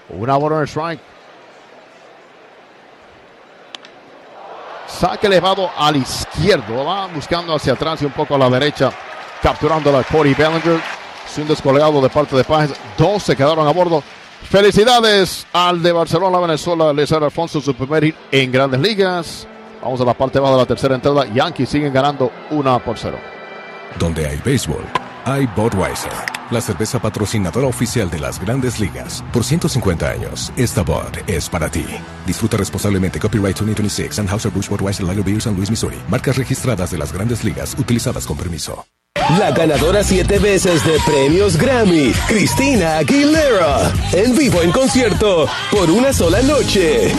Una bola en el strike. Saque elevado al izquierdo. Va buscando hacia atrás y un poco a la derecha. Capturando a Cody Bellinger. Sin descolgado de parte de Páez. 2 se quedaron a bordo. Felicidades al de Barcelona, Venezuela, Eliezer Alfonso, su primer hit en Grandes Ligas. Vamos a la parte baja de la tercera entrada. Yankees siguen ganando 1-0. Donde hay béisbol, hay Budweiser, la cerveza patrocinadora oficial de las Grandes Ligas. Por 150 años, esta Bud es para ti. Disfruta responsablemente. Copyright 2026, Anheuser-Busch Budweiser Lager Beer, San Luis, Missouri. Marcas registradas de las Grandes Ligas, utilizadas con permiso. La ganadora 7 veces de premios Grammy, Christina Aguilera, en vivo en concierto por una sola noche.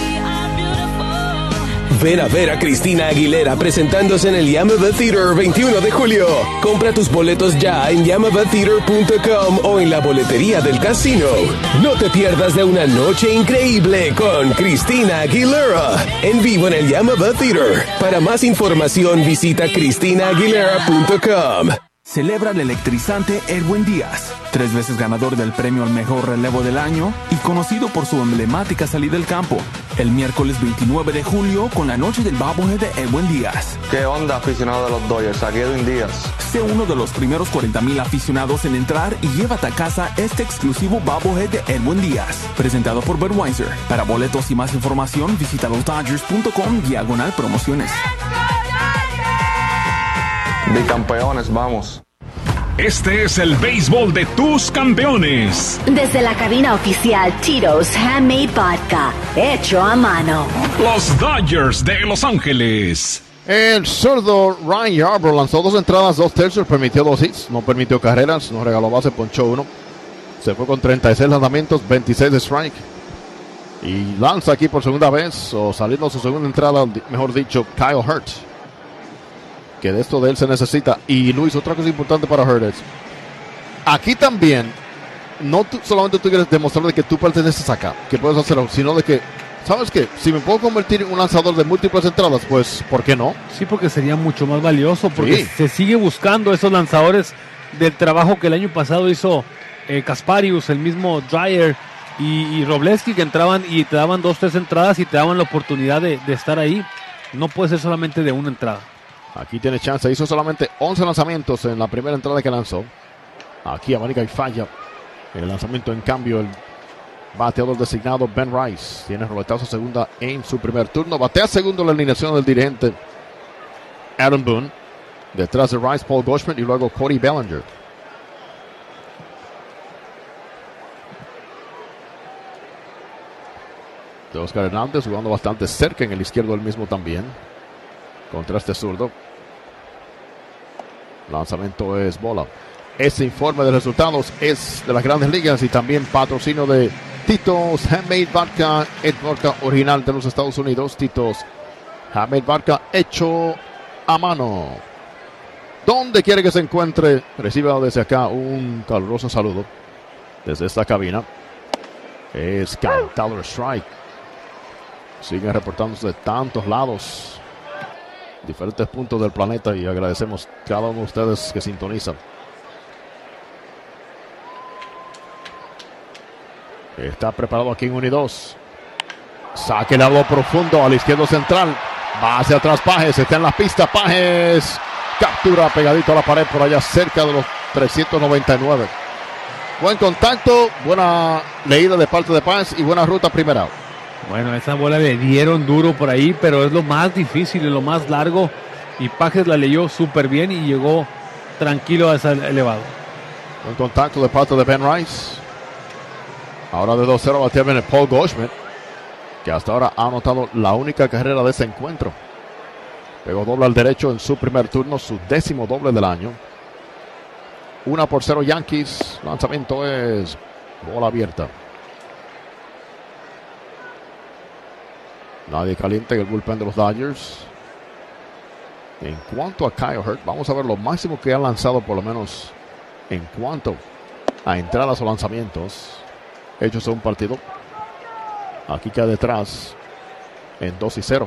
Ven a ver a Christina Aguilera presentándose en el Yamava Theater 21 de julio. Compra tus boletos ya en yamavatheater.com o en la boletería del casino. No te pierdas de una noche increíble con Christina Aguilera, en vivo en el Yamava Theater. Para más información visita christinaaguilera.com. Celebra el electrizante Edwin Díaz, 3 veces ganador del premio al mejor relevo del año y conocido por su emblemática salida del campo. El miércoles 29 de julio con la noche del bobblehead de Edwin Díaz. ¿Qué onda, aficionado de los Dodgers? Aquí Edwin Díaz. Sé uno de los primeros 40,000 aficionados en entrar y llévate a casa este exclusivo bobblehead de Edwin Díaz, presentado por Budweiser. Para boletos y más información visita losdodgers.com/promociones. Bicampeones, vamos. Este es el béisbol de tus campeones. Desde la cabina oficial Tito's Handmade Vodka, hecho a mano. Los Dodgers de Los Ángeles. El zurdo Ryan Yarbrough lanzó 2 entradas, 2 tercios, permitió 2 hits, no permitió carreras, no regaló base, ponchó 1. Se fue con 36 lanzamientos, 26 de strike. Y lanza aquí por segunda vez, o saliendo su segunda entrada, mejor dicho, Kyle Hurts. Que de esto de él se necesita. Y Luis, otra cosa importante para Hurts. Aquí también, no solamente tú quieres demostrar de que tú perteneces acá, que puedes hacerlo, sino de que, ¿sabes qué? Si me puedo convertir en un lanzador de múltiples entradas, pues, ¿por qué no? Sí, porque sería mucho más valioso, porque sí, se sigue buscando esos lanzadores del trabajo que el año pasado hizo Kasparius, el mismo Dreyer y Robleski, que entraban y te daban 2, 3 entradas y te daban la oportunidad de estar ahí. No puede ser solamente de una entrada. Aquí tiene chance. Hizo solamente 11 lanzamientos en la primera entrada que lanzó. Aquí América y falla el lanzamiento. En cambio, el bateador designado Ben Rice tiene roletazo segunda en su primer turno. Batea segundo en la alineación del dirigente Aaron Boone. Detrás de Rice, Paul Goldschmidt y luego Cody Bellinger. De Oscar Hernández jugando bastante cerca en el izquierdo del mismo también. Contra este zurdo. Lanzamiento es bola. Este informe de resultados es de las Grandes Ligas y también patrocinio de Tito's Handmade Vodka, el vodka original de los Estados Unidos. Tito's Handmade Vodka hecho a mano. Donde quiere que se encuentre, reciba desde acá un caluroso saludo desde esta cabina. Es cantado el strike. Siguen reportándose de tantos lados, diferentes puntos del planeta, y agradecemos cada uno de ustedes que sintonizan. Está preparado aquí en 1 y 2. Saque el lado profundo al izquierdo central. Va hacia atrás Páez, está en la pista Páez. Captura pegadito a la pared por allá cerca de los 399. Buen contacto, buena leída de parte de Páez y buena ruta primera. Bueno, esa bola le dieron duro por ahí, pero es lo más difícil y lo más largo. Y Páez la leyó súper bien y llegó tranquilo a ese elevado. Buen contacto de parte de Ben Rice. Ahora de 2-0 batea bien el Paul Goldschmidt, que hasta ahora ha anotado la única carrera de ese encuentro. Pegó doble al derecho en su primer turno, su 10º doble del año. 1-0 Yankees. Lanzamiento es bola abierta. Nadie caliente en el bullpen de los Dodgers. En cuanto a Kyle Hurts, vamos a ver lo máximo que ha lanzado, por lo menos en cuanto a entradas o lanzamientos hechos en un partido. Aquí queda detrás en 2-0.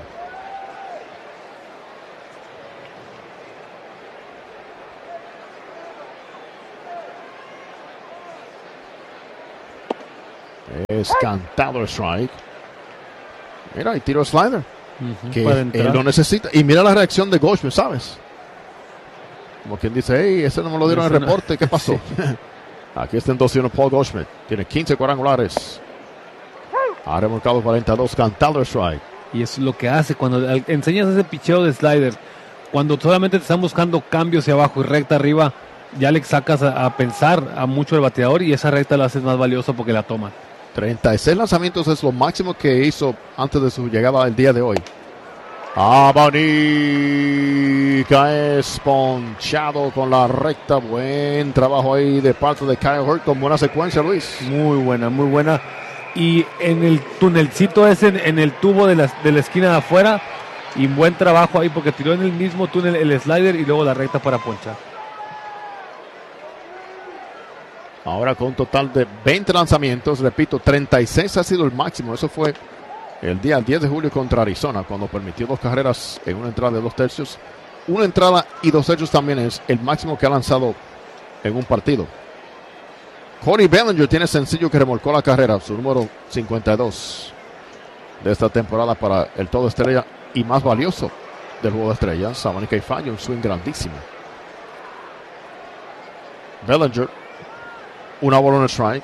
Es cantado el strike. Mira, y tiro slider. Que él lo necesita. Y mira la reacción de Goldschmidt, ¿sabes? Como quien dice, hey, ese no me lo dieron en el reporte, ¿qué pasó? Sí. Aquí está en 2-1 Paul Goldschmidt. Tiene 15 cuadrangulares. Ha remolcado 42, cantado el strike. Y eso es lo que hace cuando enseñas ese picheo de slider. Cuando solamente te están buscando cambios hacia abajo y recta arriba, ya le sacas a pensar a mucho el bateador y esa recta la haces más valiosa porque la toman. 36 lanzamientos es lo máximo que hizo antes de su llegada el día de hoy. Abanica es ponchado con la recta. Buen trabajo ahí de parte de Kyle Hurt con buena secuencia, Luis. Muy buena, muy buena. Y en el tunelcito ese, en el tubo de la esquina de afuera, y buen trabajo ahí porque tiró en el mismo túnel el slider y luego la recta para ponchar. Ahora con un total de 20 lanzamientos, repito, 36 ha sido el máximo. Eso fue el día 10 de julio contra Arizona, cuando permitió 2 carreras en una entrada de 2 tercios. Una entrada y 2 tercios también es el máximo que ha lanzado en un partido. Cody Bellinger tiene sencillo que remolcó la carrera, su número 52 de esta temporada para el todo estrella y más valioso del juego de estrellas. Abanica y falla, un swing grandísimo. Bellinger, una bola en el strike.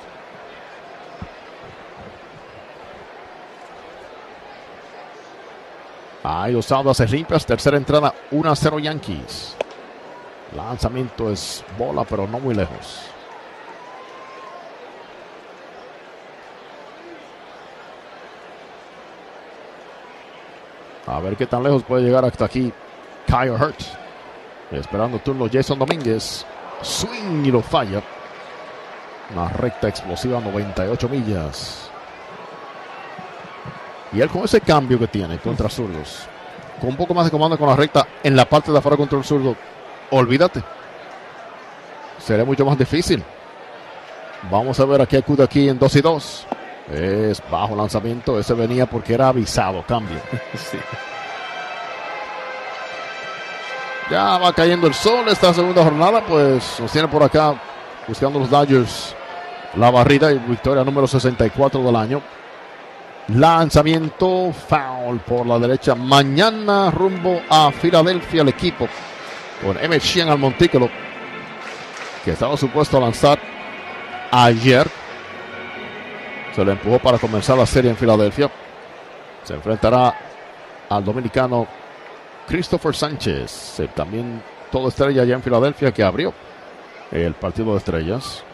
Hay usado hace limpias, tercera entrada, 1-0 Yankees. Lanzamiento es bola, pero no muy lejos. A ver qué tan lejos puede llegar hasta aquí Kyle Hurt. Esperando turno Jason Domínguez. Swing y lo falla. Una recta explosiva, 98 millas. Y él con ese cambio que tiene contra zurdos, con un poco más de comando con la recta en la parte de afuera contra el zurdo, olvídate. Será mucho más difícil. Vamos a ver aquí acude aquí en 2-2. Es bajo lanzamiento. Ese venía porque era avisado. Cambio. Sí. Ya va cayendo el sol esta segunda jornada. Pues nos tiene por acá buscando los Dodgers la barrida y victoria número 64 del año. Lanzamiento foul por la derecha. Mañana rumbo a Filadelfia el equipo con Emmett Sheehan al montículo, que estaba supuesto a lanzar ayer. Se le empujó para comenzar la serie en Filadelfia. Se enfrentará al dominicano Christopher Sánchez, también todo estrella allá en Filadelfia, que abrió el partido de estrellas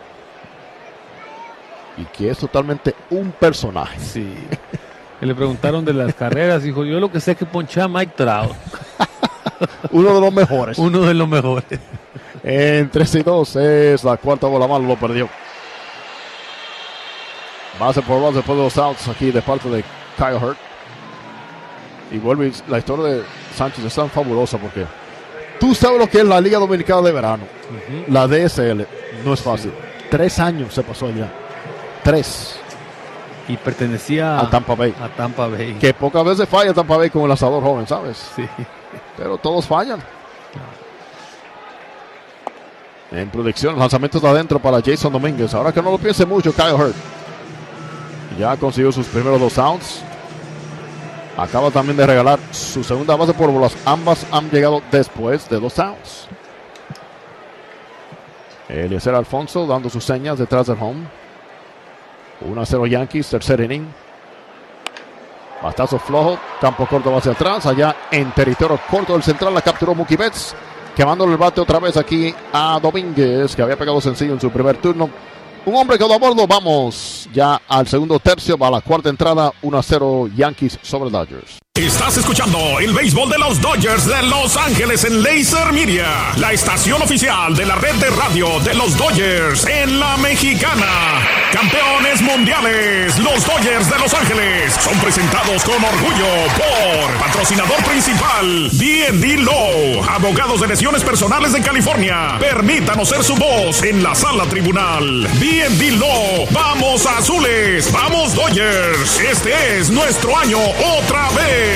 y que es totalmente un personaje. Sí. Le preguntaron de las carreras, dijo, yo lo que sé es que ponché a Mike Trout. Uno de los mejores. Uno de los mejores. En 3-2 es la cuarta bola mala, lo perdió. Base por base después de 2 outs aquí de parte de Kyle Hurt. Y vuelve, la historia de Sánchez es tan fabulosa porque tú sabes lo que es la Liga Dominicana de Verano. La DSL no es fácil. 3 años se pasó allá. 3. Y pertenecía a Tampa Bay. A Tampa Bay. Que pocas veces falla Tampa Bay con el lanzador joven, ¿sabes? Sí. Pero todos fallan. En predicción, lanzamientos de adentro para Jason Domínguez. Ahora que no lo piense mucho, Kyle Hurt ya consiguió sus primeros 2 outs. Acaba también de regalar su segunda base por bolas. Ambas han llegado después de 2 outs. Eliezer Alfonso dando sus señas detrás del home. 1-0 Yankees, tercer inning. Bastazo flojo, campo corto hacia atrás. Allá en territorio corto del central la capturó Mookie Betts, quemándole el bate otra vez aquí a Domínguez, que había pegado sencillo en su primer turno. Un hombre quedó a bordo. Vamos ya al segundo tercio. Va a la cuarta entrada. 1-0 Yankees sobre Dodgers. Estás escuchando el béisbol de los Dodgers de Los Ángeles en Laser Media, la estación oficial de la red de radio de los Dodgers en la Mexicana. Campeones mundiales, los Dodgers de Los Ángeles son presentados con orgullo por patrocinador principal D&D Law, abogados de lesiones personales de California. Permítanos ser su voz en la sala tribunal. D&D Law, vamos azules, vamos Dodgers. Este es nuestro año otra vez.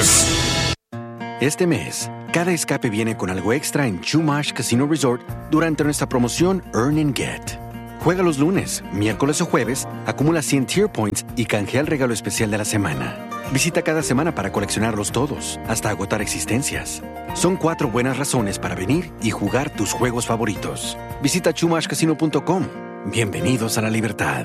Este mes, cada escape viene con algo extra en Chumash Casino Resort durante nuestra promoción Earn and Get. Juega los lunes, miércoles o jueves, acumula 100 Tier Points y canjea el regalo especial de la semana. Visita cada semana para coleccionarlos todos, hasta agotar existencias. Son 4 buenas razones para venir y jugar tus juegos favoritos. Visita chumashcasino.com. Bienvenidos a la libertad.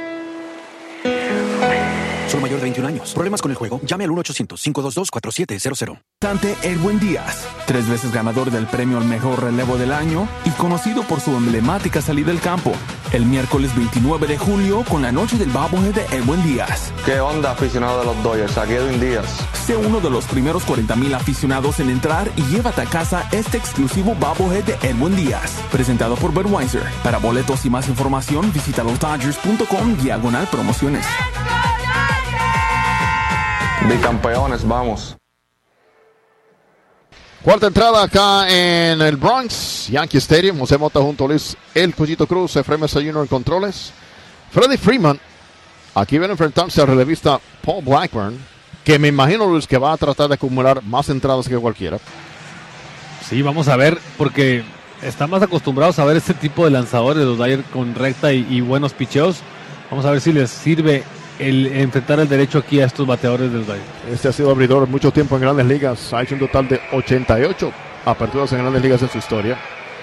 Solo mayor de 21 años. ¿Problemas con el juego? Llame al 1-800-522-4700. Edwin Díaz, 3 veces ganador del premio al mejor relevo del año y conocido por su emblemática salida del campo. El miércoles 29 de julio con la noche del bobblehead de Edwin Díaz. ¿Qué onda, aficionado de los Dodgers? Aquí Edwin Díaz. Sé uno de los primeros 40,000 aficionados en entrar y llévate a casa este exclusivo bobblehead de Edwin Díaz, presentado por Budweiser. Para boletos y más información, visita losdodgers.com/promociones. Bicampeones, vamos. Cuarta entrada acá en el Bronx, Yankee Stadium. José Mota junto a Luis El Pollito Cruz, Efraín Mesa Jr. en controles. Freddie Freeman, aquí viene a enfrentarse al relevista Paul Blackburn, que me imagino, Luis, que va a tratar de acumular más entradas que cualquiera. Sí, vamos a ver, porque están más acostumbrados a ver este tipo de lanzadores, los Dodgers con recta y buenos picheos. Vamos a ver si les sirve el enfrentar el derecho aquí a estos bateadores del Dodgers. Este ha sido abridor mucho tiempo en Grandes Ligas. Ha hecho un total de 88 aperturas en Grandes Ligas en su historia.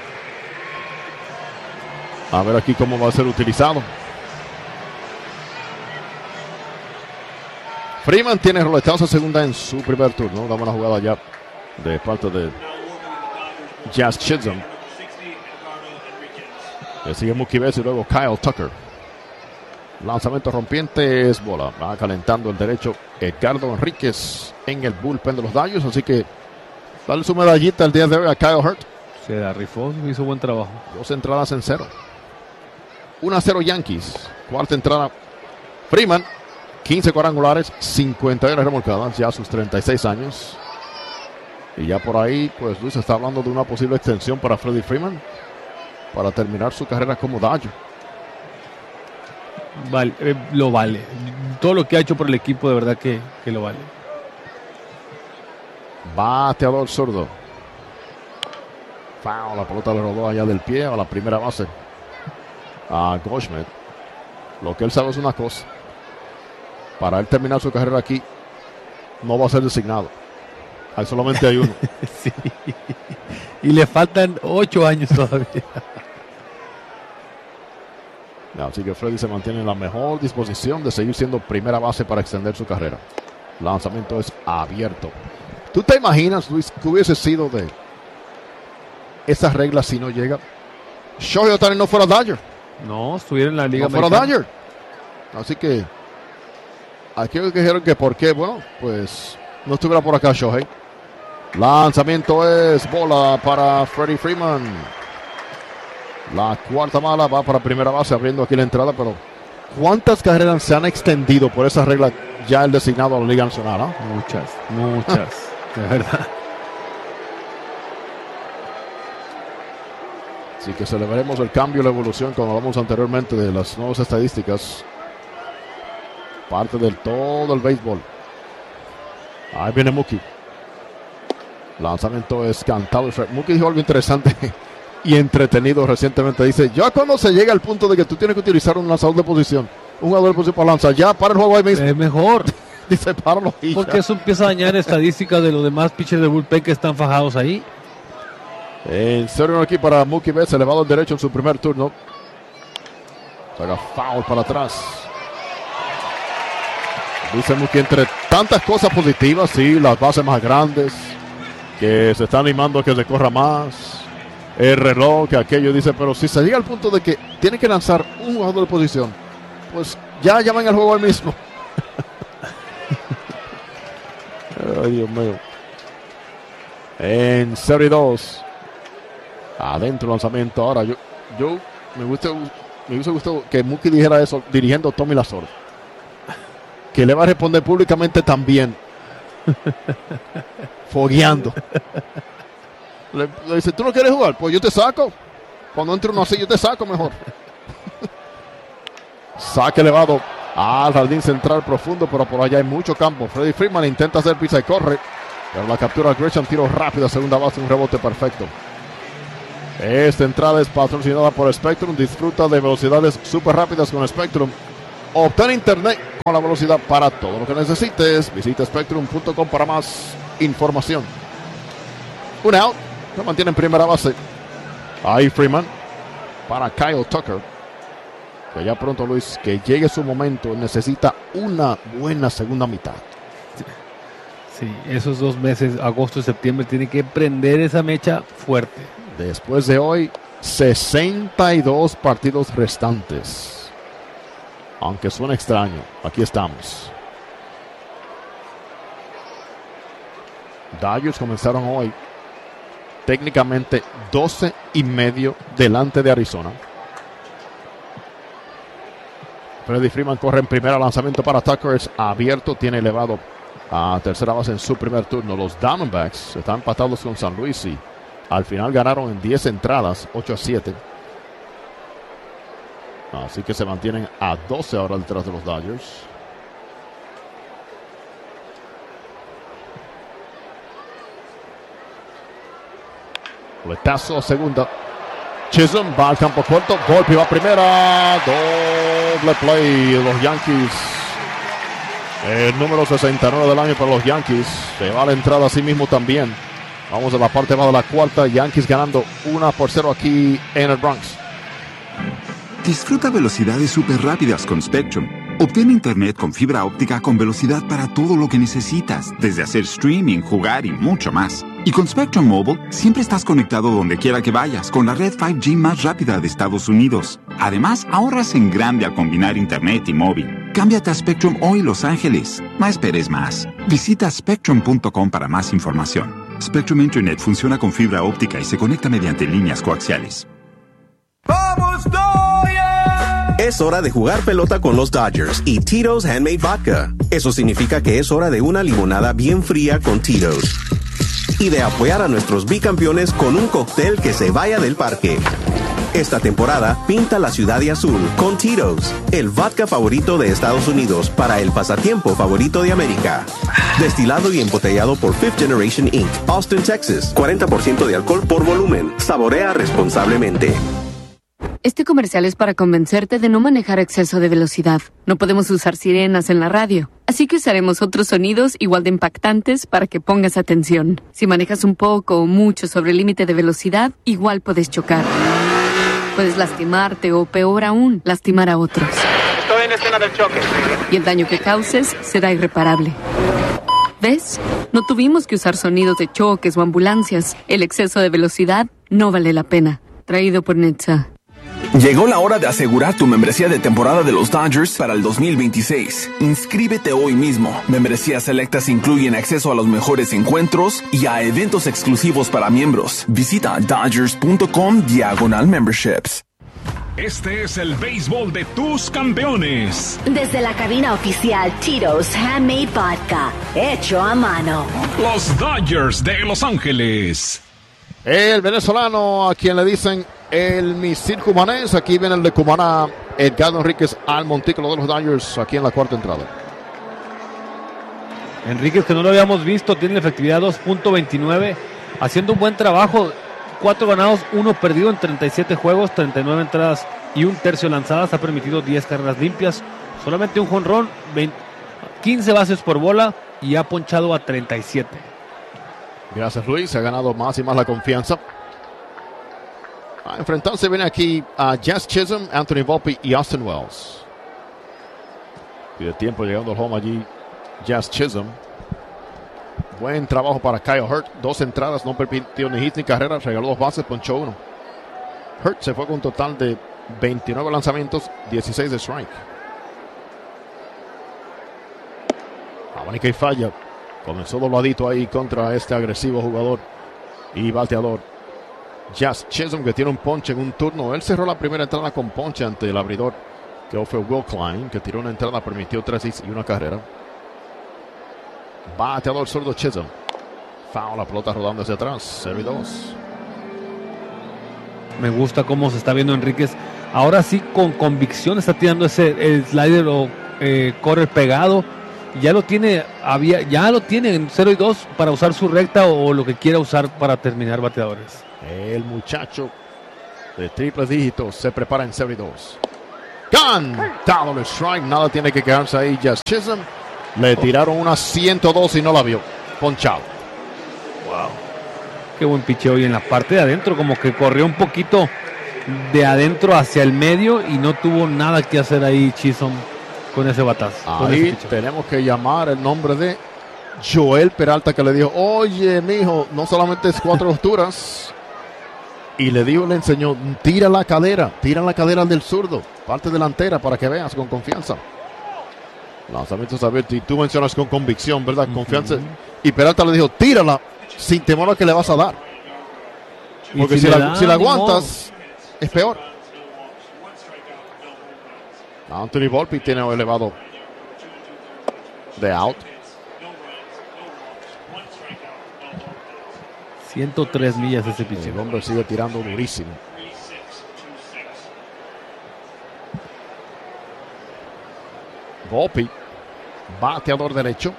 A ver aquí cómo va a ser utilizado. Freeman tiene roletazo a segunda en su primer turno. Damos una jugada ya de parte de Jazz Chisholm. Le sigue Mookie Betts y luego Kyle Tucker. Lanzamiento rompiente, es bola. Va calentando el derecho Edgardo Enríquez en el bullpen de los Dodgers. Así que dale su medallita el día de hoy a Kyle Hurt. Se la rifó, hizo buen trabajo. 2 entradas en 0. 1-0 Yankees. Cuarta entrada Freeman. 15 cuadrangulares, 51 remolcadas, ya a sus 36 años. Y ya por ahí, pues Luis está hablando de una posible extensión para Freddie Freeman para terminar su carrera como Dodger. Vale, lo vale. Todo lo que ha hecho por el equipo, de verdad que lo vale. Bateador zurdo. Foul, la pelota le rodó allá del pie a la primera base a Goldschmidt. Lo que él sabe es una cosa. Para él terminar su carrera aquí, no va a ser designado. Ahí solamente hay uno. Sí. Y le faltan 8 años todavía. Así que Freddy se mantiene en la mejor disposición de seguir siendo primera base para extender su carrera. El lanzamiento es abierto. ¿Tú te imaginas, Luis, que hubiese sido de esas reglas si no llega? Shohei Ohtani no fuera Dodger. No, estuviera en la Liga Americana. No fuera Dodger. Así que aquellos que dijeron que por qué, bueno, pues no estuviera por acá Shohei. Lanzamiento es bola para Freddie Freeman. La cuarta mala va para primera base, abriendo aquí la entrada, pero ¿cuántas carreras se han extendido por esa regla ya el designado a la Liga Nacional? ¿Eh? Muchas, de verdad. Así que celebremos el cambio y la evolución, como hablamos anteriormente de las nuevas estadísticas. Parte del todo el béisbol. Ahí viene Mookie. Lanzamiento es cantado. Mookie dijo algo interesante y entretenido recientemente. Dice, ya cuando se llega al punto de que tú tienes que utilizar un lanzador de posición, un jugador de posición para lanzar, ya para el juego ahí mismo. Es mejor. Dice, páralo ahí. Porque eso empieza a dañar estadísticas de los demás pitchers de bullpen que están fajados ahí. En serio aquí para Mookie Betts, elevado al derecho en su primer turno. Saca foul para atrás. Dice Mookie, entre tantas cosas positivas, sí, las bases más grandes, que se está animando a que se corra más, el reloj, que aquello, dice, pero si se llega al punto de que tiene que lanzar un jugador de posición, pues ya llaman el juego al mismo. Ay, Dios mío. En serie 2. Adentro lanzamiento. Ahora yo me hubiese gustado que Mookie dijera eso dirigiendo a Tommy Lasorda, que le va a responder públicamente también. Fogueando. Le dice, ¿tú no quieres jugar? Pues yo te saco. Cuando entre uno así, yo te saco mejor. Saque elevado al jardín central profundo, pero por allá hay mucho campo. Freddie Freeman intenta hacer pisa y corre, pero la captura Gresham, tiro rápido a segunda base, un rebote perfecto. Esta entrada es patrocinada por Spectrum. Disfruta de velocidades súper rápidas con Spectrum. Obtén internet con la velocidad para todo lo que necesites. Visita Spectrum.com para más información. Un out. Se mantiene en primera base. Ahí Freeman para Kyle Tucker. Que ya pronto, Luis, que llegue su momento, necesita una buena segunda mitad. Sí, esos 2 meses, agosto y septiembre, tiene que prender esa mecha fuerte. Después de hoy, 62 partidos restantes. Aunque suene extraño, aquí estamos. Dodgers comenzaron hoy técnicamente 12.5 delante de Arizona. Freddie Freeman corre en primera, lanzamiento para Tucker, es abierto, tiene elevado a tercera base en su primer turno. Los Diamondbacks están empatados con San Luis y al final ganaron en 10 entradas, 8-7. Así que se mantienen a 12 ahora detrás de los Dodgers. Letazo a segunda. Chisholm va al campo corto. Volpe va a primera. Doble play de los Yankees. El número 69 del año para los Yankees. Se va a la entrada a sí mismo también. Vamos a la parte baja de la cuarta. Yankees ganando 1-0 aquí en el Bronx. Disfruta velocidades súper rápidas con Spectrum. Obtén internet con fibra óptica con velocidad para todo lo que necesitas, desde hacer streaming, jugar y mucho más. Y con Spectrum Mobile, siempre estás conectado donde quiera que vayas con la red 5G más rápida de Estados Unidos. Además, ahorras en grande al combinar internet y móvil. Cámbiate a Spectrum hoy, Los Ángeles. No esperes más. Visita Spectrum.com para más información. Spectrum Internet funciona con fibra óptica y se conecta mediante líneas coaxiales. ¡Vamos, Dodgers! Es hora de jugar pelota con los Dodgers y Tito's Handmade Vodka. Eso significa que es hora de una limonada bien fría con Tito's. Y de apoyar a nuestros bicampeones con un cóctel que se vaya del parque. Esta temporada, pinta la ciudad de azul con Tito's, el vodka favorito de Estados Unidos para el pasatiempo favorito de América. Destilado y embotellado por Fifth Generation Inc., Austin, Texas. 40% de alcohol por volumen. Saborea responsablemente. Este comercial es para convencerte de no manejar a exceso de velocidad. No podemos usar sirenas en la radio, así que usaremos otros sonidos igual de impactantes para que pongas atención. Si manejas un poco o mucho sobre el límite de velocidad, igual puedes chocar. Puedes lastimarte o, peor aún, lastimar a otros. Estoy en la escena del choque. Y el daño que causes será irreparable. ¿Ves? No tuvimos que usar sonidos de choques o ambulancias. El exceso de velocidad no vale la pena. Traído por NHTSA. Llegó la hora de asegurar tu membresía de temporada de los Dodgers para el 2026. Inscríbete hoy mismo. Membresías selectas incluyen acceso a los mejores encuentros y a eventos exclusivos para miembros. Visita Dodgers.com/memberships. Este es el béisbol de tus campeones. Desde la cabina oficial Tito's Handmade Vodka, hecho a mano. Los Dodgers de Los Ángeles. El venezolano a quien le dicen el misil cumanés. Aquí viene el de Cumaná, Edgardo Enríquez al montículo de los Dodgers aquí en la cuarta entrada. Enríquez, que no lo habíamos visto, tiene la efectividad 2.29, haciendo un buen trabajo. 4 ganados, 1 perdido en 37 juegos, 39 entradas y 1/3 lanzadas. Ha permitido 10 carreras limpias, solamente un jonrón, 15 bases por bola y ha ponchado a 37. Gracias, Luis. Se ha ganado más y más la confianza. A enfrentarse viene aquí a Jazz Chisholm, Anthony Volpe y Austin Wells. Pide tiempo llegando al home allí Jazz Chisholm. Buen trabajo para Kyle Hurt. 2 entradas, no permitió ni hit ni carrera. Regaló 2 bases, ponchó 1. Hurt se fue con un total de 29 lanzamientos, 16 de strike. Abanica y falla. Comenzó dobladito ahí contra este agresivo jugador y bateador Jazz Chisholm, que tiene un ponche en un turno. Él cerró la primera entrada con ponche ante el abridor, que fue Will Klein, que tiró una entrada, permitió 3 hits y 1 carrera. Bateador zurdo Chisholm. Foul, la pelota rodando hacia atrás. 0-2. Me gusta cómo se está viendo Enríquez. Ahora sí, con convicción está tirando el slider o correr pegado. Ya lo tiene en 0-2 para usar su recta o lo que quiera usar para terminar bateadores. El muchacho de triple dígitos se prepara en serie 2. Cantado el strike, nada tiene que quedarse ahí. Jazz Chisholm le tiraron una 102 y no la vio. Ponchado. Wow. Qué buen picheo. Y en la parte de adentro, como que corrió un poquito de adentro hacia el medio y no tuvo nada que hacer ahí Chisholm con ese batazo. Ahí tenemos que llamar el nombre de Joel Peralta, que le dijo: oye, mijo, no solamente es 4 alturas. Y le enseñó, tira la cadera del zurdo, parte delantera, para que veas con confianza. Lanzamientos abiertos, y tú mencionas con convicción, ¿verdad? Confianza. Y Peralta le dijo, tírala sin temor a que le vas a dar. Porque si la aguantas, es peor. Anthony Volpe tiene elevado de out. 103 millas ese picheo. El hombre sigue tirando durísimo. Volpe, bateador derecho.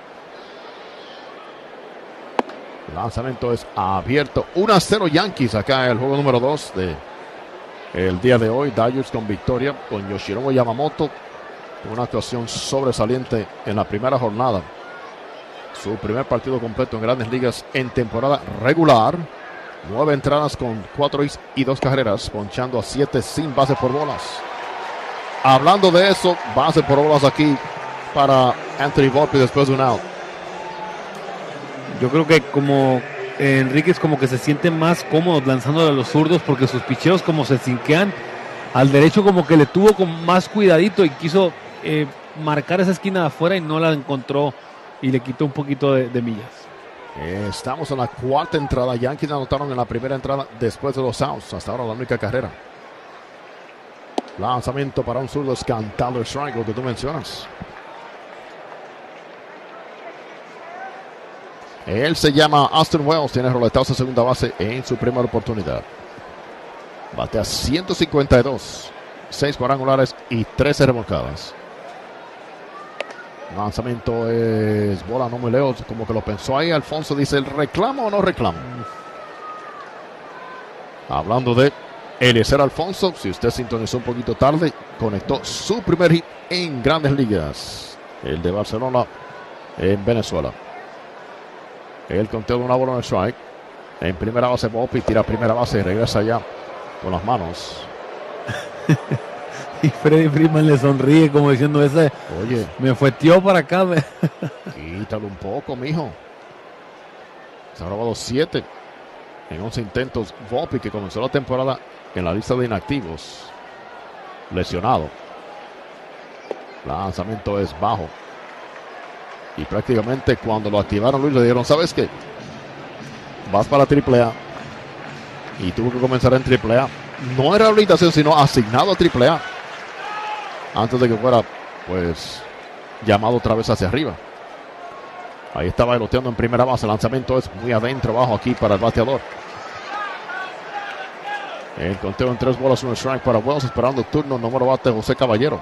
El lanzamiento es abierto. 1-0 Yankees acá en el juego número 2 de el día de hoy. Dodgers con victoria con Yoshinobu Yamamoto. Una actuación sobresaliente en la primera jornada. Su primer partido completo en Grandes Ligas en temporada regular. 9 entradas con 4 hits y 2 carreras, ponchando a 7 sin base por bolas. Hablando de eso, base por bolas aquí para Anthony Volpe después de un out. Yo creo que como Enríquez como que se siente más cómodo lanzándole a los zurdos, porque sus picheos como se cinquean al derecho, como que le tuvo con más cuidadito y quiso marcar esa esquina de afuera y no la encontró y le quitó un poquito de millas. Estamos en la cuarta entrada. Yankees anotaron en la primera entrada después de 2 outs. Hasta ahora la única carrera. Lanzamiento para un zurdo, es cantado el strike, lo que tú mencionas. Él se llama Austin Wells, tiene roletazo a segunda base en su primera oportunidad. Batea 152, 6 cuadrangulares y 13 remolcadas. Lanzamiento es bola, no muy lejos, como que lo pensó ahí. Alfonso dice, ¿el reclamo o no reclamo? Hablando de Eliezer Alfonso, si usted sintonizó un poquito tarde, conectó su primer hit en Grandes Ligas, el de Barcelona en Venezuela. El conteo de una bola en el strike. En primera base Volpe, tira a primera base y regresa allá con las manos. Y Freddie Freeman le sonríe como diciendo, oye, me fueteó para acá. Quítalo un poco, mijo. Se ha robado 7 en 11 intentos. Volpe, que comenzó la temporada en la lista de inactivos, lesionado. Lanzamiento es bajo. Y prácticamente cuando lo activaron, Luis, le dijeron, ¿sabes qué? Vas para AAA. Y tuvo que comenzar en AAA. No era rehabilitación, sino asignado a AAA. Antes de que fuera, pues, llamado otra vez hacia arriba. Ahí estaba bailoteando en primera base. El lanzamiento es muy adentro, bajo aquí para el bateador. El conteo en 3 bolas, 1 strike para Wells, esperando turno número bate José Caballero.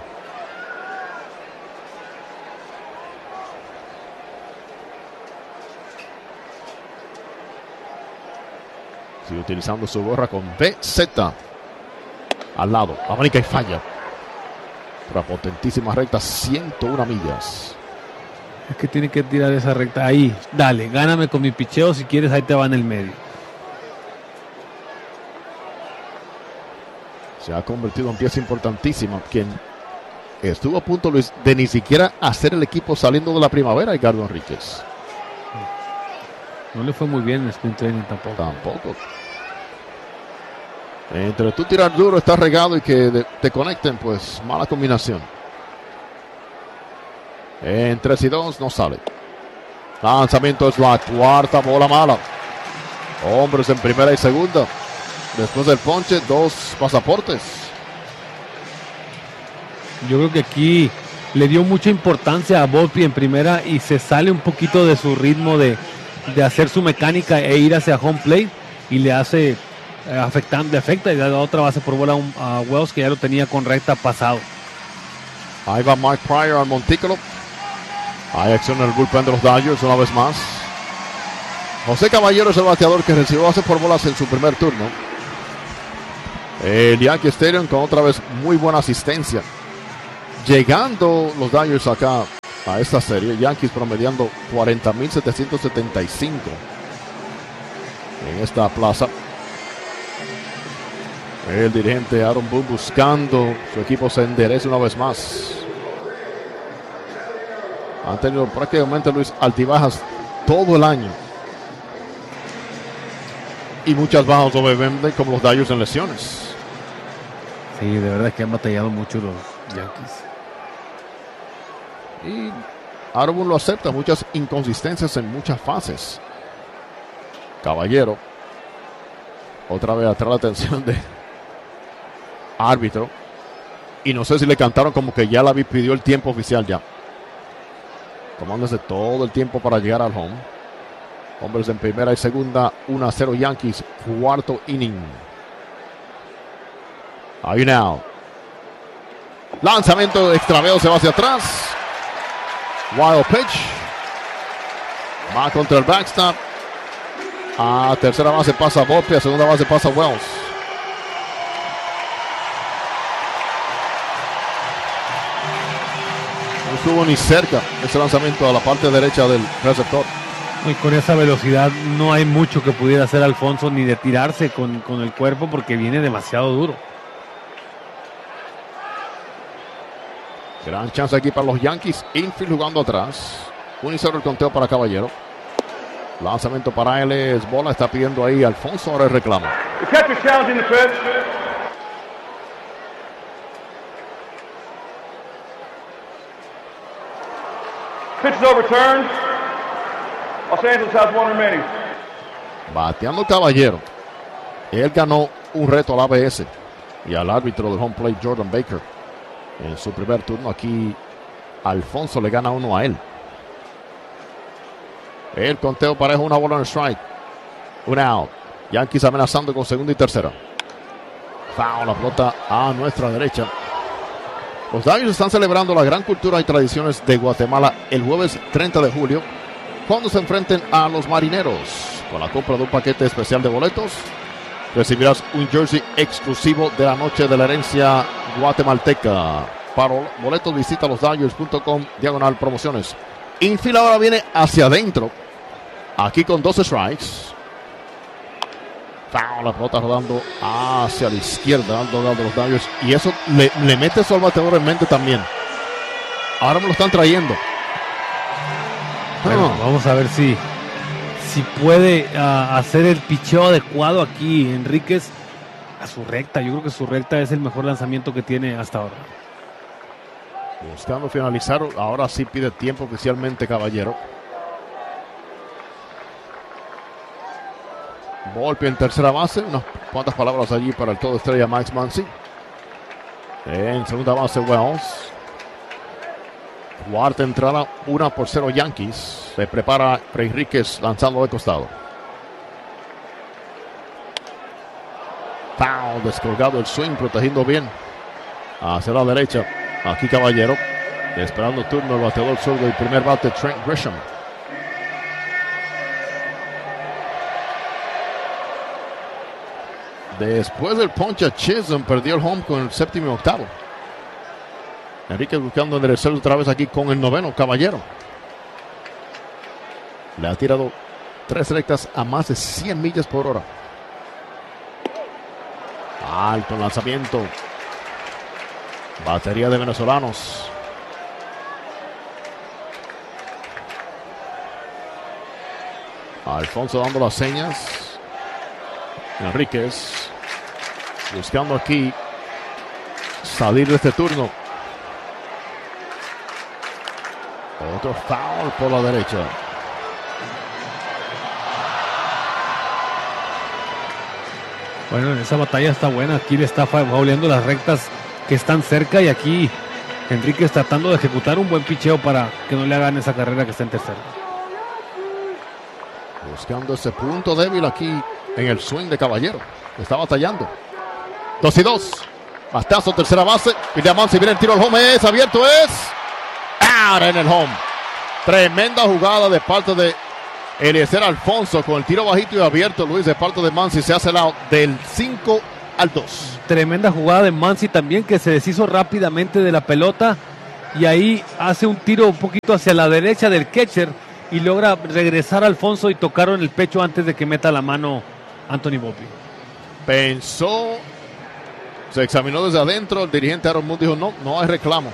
Sigue utilizando su gorra con BZ al lado. Abrica y falla. Una potentísima recta, 101 millas. Es que tiene que tirar esa recta ahí. Dale, gáname con mi picheo. Si quieres, ahí te va en el medio. Se ha convertido en pieza importantísima. Quien estuvo a punto, Luis, de ni siquiera hacer el equipo saliendo de la primavera, Edgardo Enríquez. No le fue muy bien en el sprint training tampoco. Entre tú tirar duro, estar regado y que te conecten, pues mala combinación. En 3-2 no sale. Lanzamiento es la cuarta bola mala. Hombres en primera y segunda. Después del ponche, 2 pasaportes. Yo creo que aquí le dio mucha importancia a Volpe en primera y se sale un poquito de su ritmo de hacer su mecánica e ir hacia home plate y le hace afecta y da otra base por bola a Wells, que ya lo tenía con recta pasado. Ahí va Mike Pryor al montículo. Hay acción en el bullpen de los Dodgers una vez más. José Caballero es el bateador que recibió base por bolas en su primer turno. El Yankee Stadium con otra vez muy buena asistencia. Llegando los Dodgers acá a esta serie, Yankees promediando 40,775 en esta plaza. El dirigente Aaron Boone buscando su equipo se enderece una vez más. Han tenido prácticamente, Luis, altibajas todo el año. Y muchas bajas obviamente, como los Dodgers en lesiones. Sí, de verdad que han batallado mucho los Yankees. Y Aaron Boone lo acepta, muchas inconsistencias en muchas fases. Caballero, otra vez atrae la atención de árbitro. Y no sé si le cantaron como que ya la pidió el tiempo oficial ya. Tomándose todo el tiempo para llegar al home. Hombres en primera y segunda, 1-0 Yankees, cuarto inning. Ahí now. Lanzamiento extraveo, se va hacia atrás. Wild pitch. Va contra el backstop. A tercera base pasa Volpe, a segunda base pasa Wells. No estuvo ni cerca ese lanzamiento a la parte derecha del receptor. Y con esa velocidad no hay mucho que pudiera hacer Alfonso, ni de tirarse con el cuerpo, porque viene demasiado duro. Gran chance aquí para los Yankees. Infield jugando atrás. 1-0 el conteo para Caballero. Lanzamiento para él es bola. Está pidiendo ahí Alfonso. Ahora el reclamo. The catcher challenging the pitch. Pitch is overturned. Los Angeles has one remaining. Bateando Caballero. Él ganó un reto al ABS y al árbitro del home plate, Jordan Baker. En su primer turno aquí, Alfonso le gana uno a él. El conteo parejo, una bola en el strike. Un out. Yankees amenazando con segunda y tercera. Foul, la pelota a nuestra derecha. Los Dodgers están celebrando la gran cultura y tradiciones de Guatemala el jueves 30 de julio, cuando se enfrenten a los Marineros. Con la compra de un paquete especial de boletos, recibirás un jersey exclusivo de la noche de la herencia guatemalteca. Para boletos visita losdodgers.com/promociones. Infield ahora viene hacia adentro. Aquí con 12 strikes. Foul, la pelota rodando hacia la izquierda, dando de los Dodgers. Y eso le mete eso al bateador en mente también. Ahora me lo están trayendo. Bueno, vamos a ver si puede hacer el picheo adecuado aquí Enríquez a su recta. Yo creo que su recta es el mejor lanzamiento que tiene hasta ahora. Buscando finalizar, ahora sí pide tiempo oficialmente Caballero. Volpe en tercera base, unas cuantas palabras allí para el todo estrella Max Muncy. En segunda base Wells. Cuarta entrada, 1-0 Yankees. Se prepara Enríquez lanzando de costado. Foul, descolgado el swing, protegiendo bien hacia la derecha. Aquí Caballero, esperando turno el bateador zurdo del primer bate, Trent Grisham. Después del ponche a Chisholm, perdió el home con el séptimo y octavo. Enríquez buscando enderezar otra vez aquí con el noveno, Caballero. Le ha tirado 3 rectas a más de 100 millas por hora. Alto lanzamiento. Batería de venezolanos. Alfonso dando las señas. Enríquez buscando aquí salir de este turno. Otro foul por la derecha. Bueno, esa batalla está buena. Aquí le está fauleando las rectas que están cerca y aquí Enríquez tratando de ejecutar un buen picheo para que no le hagan esa carrera que está en tercera. Buscando ese punto débil aquí en el swing de Caballero. Está batallando. 2-2. Bastazo, tercera base. William Muncy viene el tiro al home. Es abierto, es out en el home. Tremenda jugada de parte de Eliezer Alfonso con el tiro bajito y abierto, Luis, de parte de Muncy. Se hace el out del 5 5-2. Tremenda jugada de Muncy también, que se deshizo rápidamente de la pelota y ahí hace un tiro un poquito hacia la derecha del catcher y logra regresar a Alfonso y tocarlo en el pecho antes de que meta la mano Anthony Volpe. Pensó, se examinó desde adentro, el dirigente Aaron Boone dijo no hay reclamo.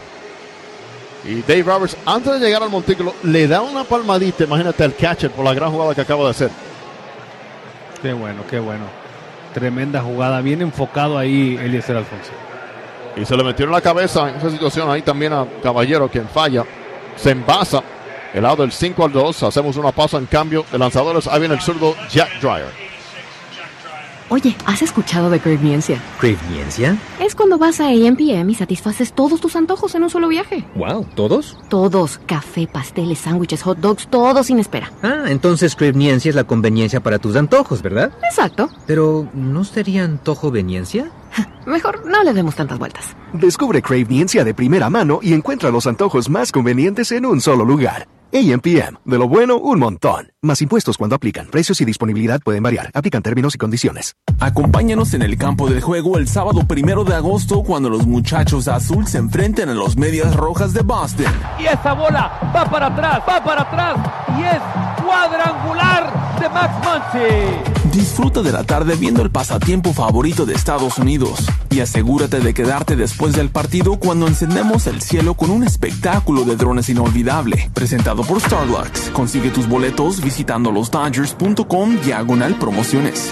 Y Dave Roberts, antes de llegar al montículo, le da una palmadita, imagínate, al catcher por la gran jugada que acaba de hacer. Qué bueno. Tremenda jugada, bien enfocado ahí Eliezer Alfonso. Y se le metió en la cabeza en esa situación ahí también a Caballero, quien falla. Se envasa el lado del 5-2. Hacemos una pausa en cambio de lanzadores. Ahí viene el zurdo Jack Dreyer. Oye, ¿has escuchado de Cravniencia? ¿Cravniencia? Es cuando vas a A&PM y satisfaces todos tus antojos en un solo viaje. Wow, ¿todos? Todos. Café, pasteles, sándwiches, hot dogs, todo sin espera. Ah, entonces Cravniencia es la conveniencia para tus antojos, ¿verdad? Exacto. Pero, ¿no sería antojoveniencia? Mejor no le demos tantas vueltas. Descubre Cravniencia de primera mano y encuentra los antojos más convenientes en un solo lugar. A&PM, de lo bueno, un montón. Más impuestos cuando aplican. Precios y disponibilidad pueden variar. Aplican términos y condiciones. Acompáñanos en el campo del juego el sábado 1 de agosto cuando los muchachos de azul se enfrenten a los Medias Rojas de Boston. Y esa bola va para atrás y es cuadrangular de Max Muncy. Disfruta de la tarde viendo el pasatiempo favorito de Estados Unidos y asegúrate de quedarte después del partido cuando encendemos el cielo con un espectáculo de drones inolvidable, presentado por Starlux. Consigue tus boletos visitando losdodgers.com/promociones.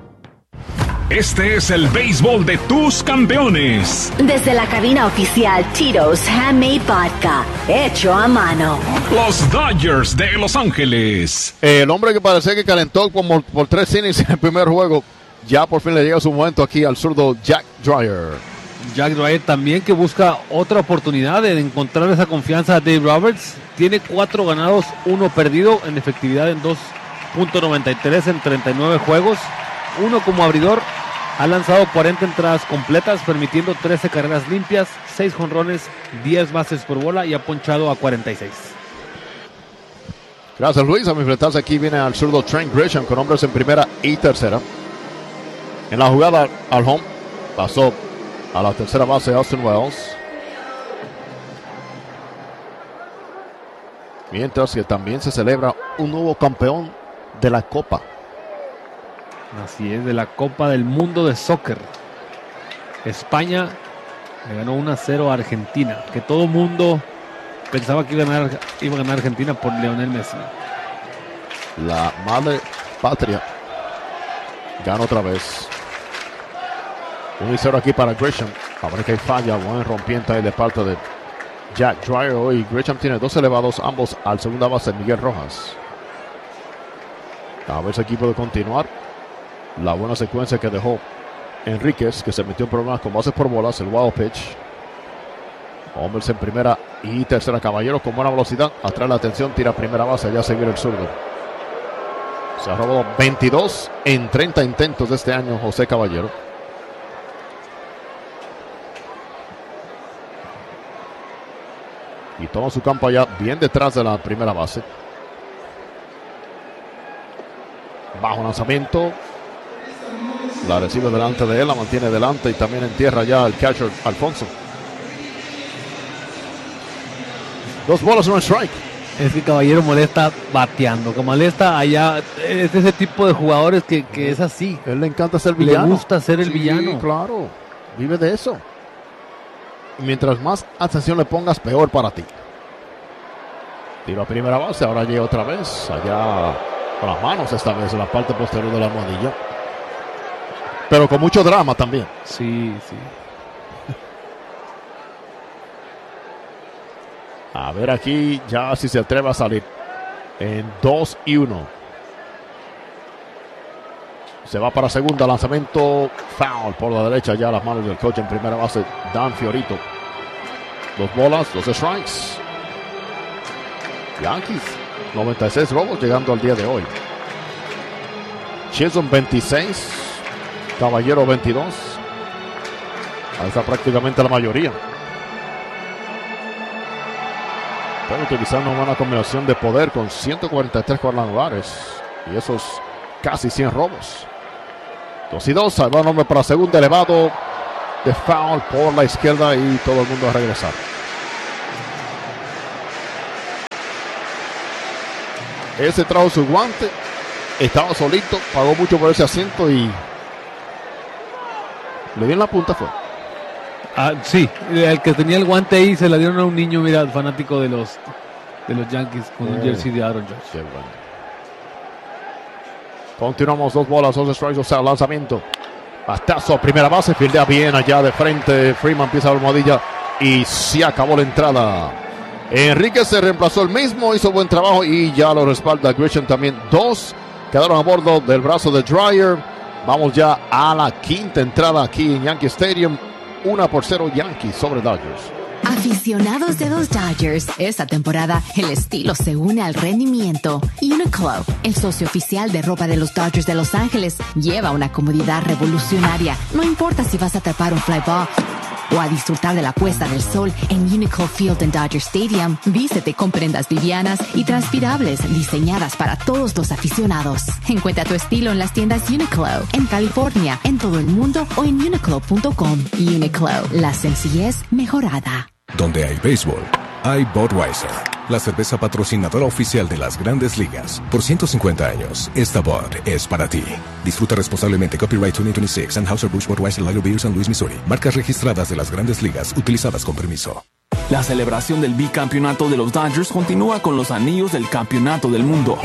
Este es el béisbol de tus campeones. Desde la cabina oficial Tito's Handmade Vodka, hecho a mano. Los Dodgers de Los Ángeles. El hombre que parecía que calentó como por 3 innings en el primer juego, ya por fin le llega su momento aquí al zurdo Jack Dreyer. Jack Dreyer también, que busca otra oportunidad de encontrar esa confianza a Dave Roberts. Tiene 4 ganados, 1 perdido, en efectividad en 2.93 en 39 juegos. Uno como abridor, ha lanzado 40 entradas completas, permitiendo 13 carreras limpias, 6 jonrones, 10 bases por bola y ha ponchado a 46. Gracias, Luis. A mi enfrentarse aquí viene al zurdo Trent Grisham con hombres en primera y tercera. En la jugada al home pasó a la tercera base Austin Wells. Mientras que también se celebra un nuevo campeón de la Copa. Así es, de la Copa del Mundo de Soccer. España le ganó 1-0 a Argentina, que todo mundo pensaba que iba a ganar Argentina por Lionel Messi. La madre patria gana otra vez. 1-0 aquí para Grisham. A ver que falla, buen rompiente ahí de parte de Jack Dreyer. Hoy Grisham tiene 2 elevados, ambos al segunda base, Miguel Rojas. A ver si aquí puede continuar la buena secuencia que dejó Enríquez, que se metió en problemas con bases por bolas, el wild pitch. Hombres en primera y tercera. Caballero con buena velocidad, atrae la atención, tira primera base, allá se viene el zurdo. Se ha robado 22 en 30 intentos de este año José Caballero. Y toma su campo allá bien detrás de la primera base. Bajo lanzamiento. La recibe delante de él, la mantiene delante y también en tierra ya el catcher Alfonso. 2 bolas, 1 strike. Es que Caballero molesta bateando, que molesta allá. Es ese tipo de jugadores que es así. Él le encanta ser villano. Le gusta ser el villano. Claro, vive de eso. Y mientras más atención le pongas, peor para ti. Tiro a primera base, ahora llega otra vez. Allá con las manos esta vez en la parte posterior de la almohadilla. Pero con mucho drama también. Sí. A ver aquí ya si se atreve a salir. En 2-1. Se va para segunda. Lanzamiento foul por la derecha. Ya las manos del coach en primera base. Dan Fiorito. 2 bolas, 2 strikes. Yankees. 96 robos llegando al día de hoy. Chisholm 26. Caballero 22. Ahí está prácticamente la mayoría. Están utilizando una buena combinación de poder con 143 cuadrangulares y esos casi 100 robos. 2-2, ahí va un hombre para segunda, elevado de foul por la izquierda y todo el mundo a regresar. Ese trajo su guante, estaba solito, pagó mucho por ese asiento y le dio en la punta fue. Sí, el que tenía el guante ahí se la dieron a un niño, mira, fanático de los Yankees con un jersey de Aaron Judge. Qué bueno. Continuamos, 2 bolas, 2 strikes, o sea, lanzamiento. Bastazo a primera base, fildea bien allá de frente. Freeman empieza la almohadilla y se acabó la entrada. Enríquez se reemplazó el mismo, hizo buen trabajo y ya lo respalda Grisham también. 2 quedaron a bordo del brazo de Dreyer. Vamos ya a la quinta entrada aquí en Yankee Stadium. 1-0 Yankees sobre Dodgers. Aficionados de los Dodgers, esta temporada el estilo se une al rendimiento. Uniqlo, el socio oficial de ropa de los Dodgers de Los Ángeles, lleva una comodidad revolucionaria. No importa si vas a atrapar un fly ball o a disfrutar de la puesta del sol en Uniqlo Field en Dodger Stadium. Vístete con prendas livianas y transpirables diseñadas para todos los aficionados. Encuentra tu estilo en las tiendas Uniqlo, en California, en todo el mundo o en uniqlo.com. Uniqlo, la sencillez mejorada. Donde hay béisbol, hay Budweiser, la cerveza patrocinadora oficial de las Grandes Ligas. Por 150 años, esta Bud es para ti. Disfruta responsablemente. Copyright 2026, Anheuser-Busch Budweiser Lager Beer, San Luis, Missouri. Marcas registradas de las Grandes Ligas, utilizadas con permiso. La celebración del bicampeonato de los Dodgers continúa con los anillos del campeonato del mundo.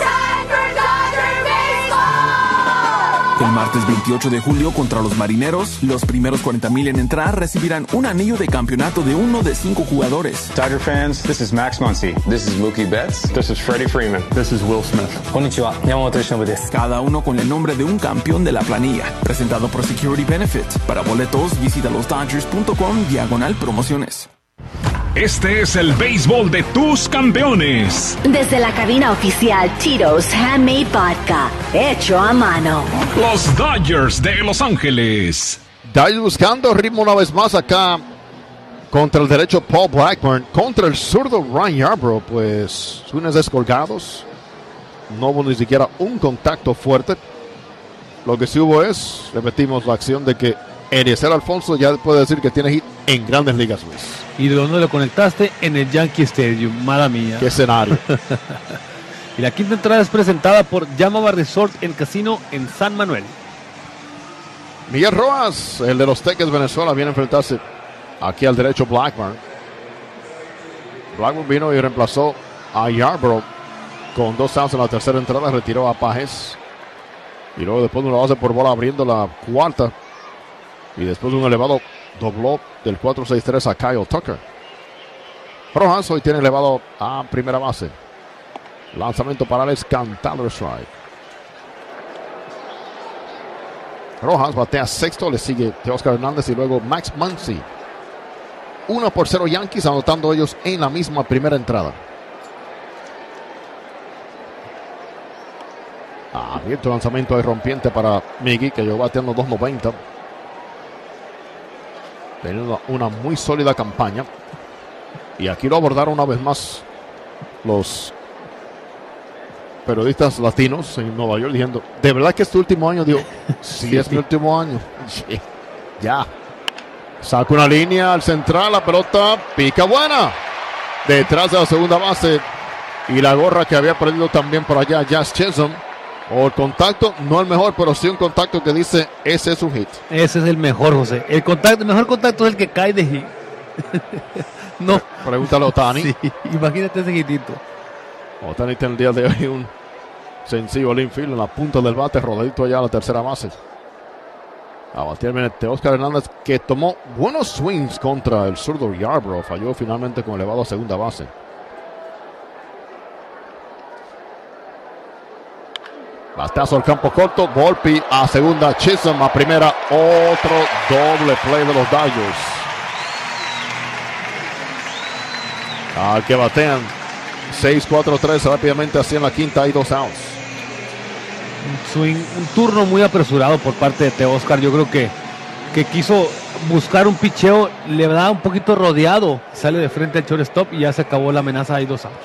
El martes 28 de julio contra los Marineros, los primeros 40,000 en entrar recibirán un anillo de campeonato de uno de 5 jugadores. Dodger fans, this is Max Muncy. This is Mookie Betts. This is Freddie Freeman. This is Will Smith. Konnichiwa, Yamamoto Shinobu desu. Cada uno con el nombre de un campeón de la planilla. Presentado por Security Benefit. Para boletos, visita losdodgers.com/promociones. Este es el béisbol de tus campeones. Desde la cabina oficial Tito's Handmade Vodka, hecho a mano. Los Dodgers de Los Ángeles. Dodgers buscando ritmo una vez más acá contra el derecho Paul Blackburn, contra el zurdo Ryan Yarbrough. Pues swings descolgados, no hubo ni siquiera un contacto fuerte. Lo que sí hubo es, repetimos, la acción de que Eliezer Alfonso ya puede decir que tiene hit en Grandes Ligas, Luis. ¿Y de dónde lo conectaste? En el Yankee Stadium, mala mía. ¿Qué escenario? Y la quinta entrada es presentada por Yamava Resort en Casino en San Manuel. Miguel Rojas, el de los Teques Venezuela, viene a enfrentarse aquí al derecho Blackburn. Blackburn vino y reemplazó a Yarbrough con 2 outs en la tercera entrada, retiró a Pajes. Y luego después de una base por bola abriendo la cuarta. Y después de un elevado dobló del 4-6-3 a Kyle Tucker. Rojas hoy tiene elevado a primera base. Lanzamiento para Alex Cantador, strike. Rojas batea sexto, le sigue Teóscar Hernández y luego Max Muncy. 1-0 Yankees, anotando ellos en la misma primera entrada. Abierto lanzamiento de rompiente para Miggy, que llegó bateando 2.90. Teniendo una muy sólida campaña. Y aquí lo abordaron una vez más los periodistas latinos en Nueva York diciendo, ¿de verdad que este último año? Digo, sí, es mi último año. Ya. Saca una línea al central, la pelota pica buena. Detrás de la segunda base. Y la gorra que había perdido también por allá Jazz Chisholm. O el contacto, no el mejor, pero sí un contacto que dice, ese es un hit. Ese es el mejor, José. El mejor contacto es el que cae de hit. No. Pregúntale a Ohtani. Sí, imagínate ese hitito. Ohtani tiene el día de hoy un sencillo al infield en la punta del bate, rodadito allá a la tercera base. A batir viene Teóscar Hernández, que tomó buenos swings contra el zurdo Yarbrough. Falló finalmente con elevado a segunda base. Bastazo al campo corto, Volpi a segunda, Chisholm a primera, otro doble play de los Dodgers. Al que batean 6-4-3 rápidamente así en la quinta, hay 2 outs. Un turno muy apresurado por parte de Teóscar. Yo creo que quiso buscar un picheo, le da un poquito rodeado, sale de frente al shortstop y ya se acabó la amenaza, hay 2 outs.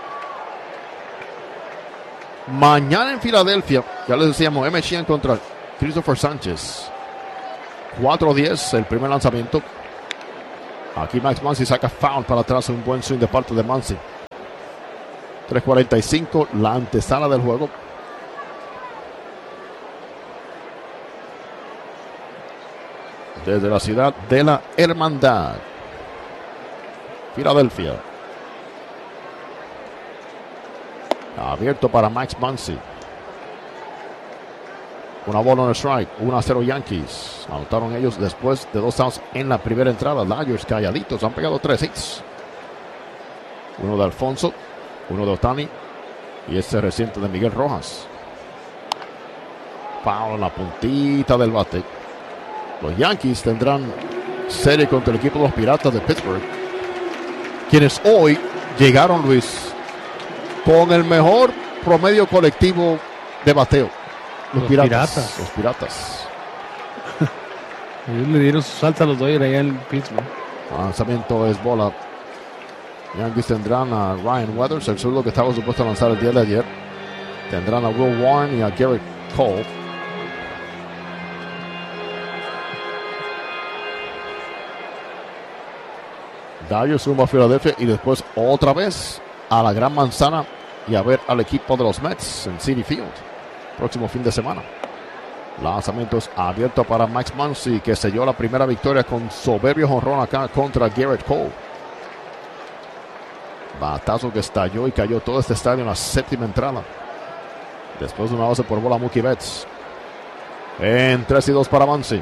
Mañana en Filadelfia, ya les decíamos, M. Sheehan contra Christopher Sánchez. 4-10 el primer lanzamiento. Aquí Max Muncy saca foul para atrás. Un buen swing de parte de Muncy. 3:45 la antesala del juego. Desde la ciudad de la Hermandad, Filadelfia. Abierto para Max Muncy. Una bola en el strike. 1-0 Yankees. Anotaron ellos después de 2 outs en la primera entrada. Dodgers calladitos. Han pegado 3 hits. Uno de Alfonso. Uno de Ohtani. Y este reciente de Miguel Rojas. Foul en la puntita del bate. Los Yankees tendrán serie contra el equipo de los Piratas de Pittsburgh, quienes hoy llegaron, Luis, con el mejor promedio colectivo de bateo. Los Piratas. Los Piratas. Ellos le dieron su salta a los Dodgers allá en Pittsburgh. Lanzamiento es bola. Yankees tendrán a Ryan Weathers, el zurdo que estaba supuesto a lanzar el día de ayer. Tendrán a Will Warren y a Garrett Cole. Dodgers rumbo a Filadelfia y después otra vez a la Gran Manzana y a ver al equipo de los Mets en Citi Field próximo fin de semana. Lanzamientos abierto para Max Muncy, que selló la primera victoria con soberbio jonrón acá contra Garrett Cole. Batazo que estalló y cayó todo este estadio en la séptima entrada. Después de una base por bola, Mookie Betts. En 3-2 para Muncy.